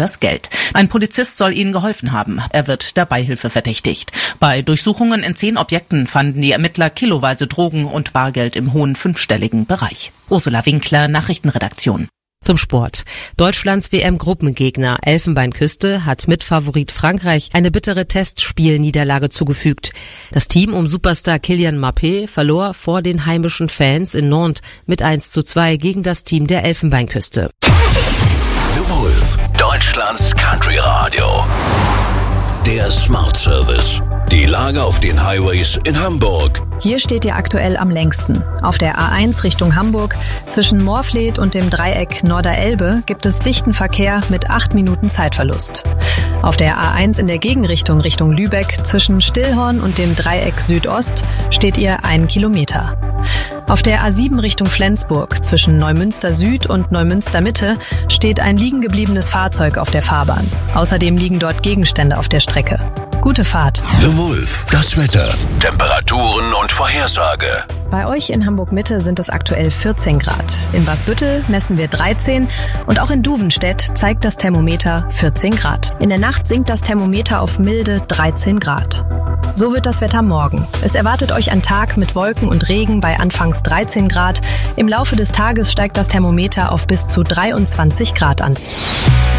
das Geld. Ein Polizist soll ihnen geholfen haben. Er wird der Beihilfe verdächtigt. Bei Durchsuchungen in 10 Objekten fanden die Ermittler kiloweise Drogen und Bargeld im hohen 5-stelligen Bereich. Ursula Winkler, Nachrichtenredaktion. Zum Sport. Deutschlands WM-Gruppengegner Elfenbeinküste hat Mitfavorit Frankreich eine bittere Testspielniederlage zugefügt. Das Team um Superstar Kylian Mbappé verlor vor den heimischen Fans in Nantes mit 1:2 gegen das Team der Elfenbeinküste. The Wolf, Deutschlands Country Radio. Der Smart Service. Die Lage auf den Highways in Hamburg. Hier steht ihr aktuell am längsten. Auf der A1 Richtung Hamburg, zwischen Moorfleet und dem Dreieck Norderelbe, gibt es dichten Verkehr mit 8 Minuten Zeitverlust. Auf der A1 in der Gegenrichtung Richtung Lübeck, zwischen Stillhorn und dem Dreieck Südost, steht ihr 1 Kilometer. Auf der A7 Richtung Flensburg, zwischen Neumünster Süd und Neumünster Mitte, steht ein liegen gebliebenes Fahrzeug auf der Fahrbahn. Außerdem liegen dort Gegenstände auf der Strecke. Gute Fahrt. The Wolf, das Wetter, Temperaturen und Vorhersage. Bei euch in Hamburg-Mitte sind es aktuell 14 Grad. In Wasbüttel messen wir 13 und auch in Duvenstedt zeigt das Thermometer 14 Grad. In der Nacht sinkt das Thermometer auf milde 13 Grad. So wird das Wetter morgen. Es erwartet euch ein Tag mit Wolken und Regen bei anfangs 13 Grad. Im Laufe des Tages steigt das Thermometer auf bis zu 23 Grad an.